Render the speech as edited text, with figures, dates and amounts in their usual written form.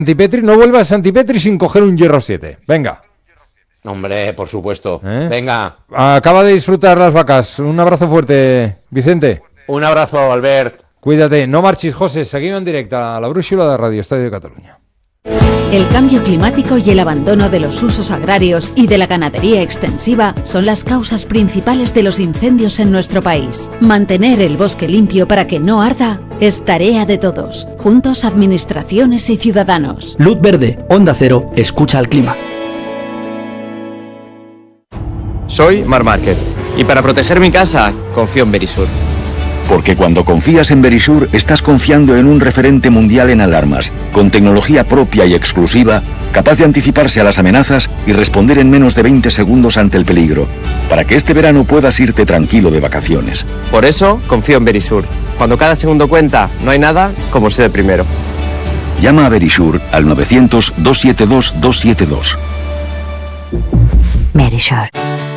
Santipetri, no vuelvas a Santipetri sin coger un hierro 7. Venga. Hombre, por supuesto. Venga. Acaba de disfrutar las vacas. Un abrazo fuerte, Vicente. Un abrazo, Albert. Cuídate. No marches, José. Seguimos en directo a la brújula de Radio Estadio de Cataluña. El cambio climático y el abandono de los usos agrarios y de la ganadería extensiva son las causas principales de los incendios en nuestro país. Mantener el bosque limpio para que no arda es tarea de todos, juntos administraciones y ciudadanos. Luz verde, Onda Cero, escucha al clima. Soy Marc Márquez y para proteger mi casa confío en Verisur. Porque cuando confías en Verisur, estás confiando en un referente mundial en alarmas, con tecnología propia y exclusiva, capaz de anticiparse a las amenazas y responder en menos de 20 segundos ante el peligro, para que este verano puedas irte tranquilo de vacaciones. Por eso confío en Verisur. Cuando cada segundo cuenta, no hay nada como ser el primero. Llama a Verisur al 900-272-272. Verisur.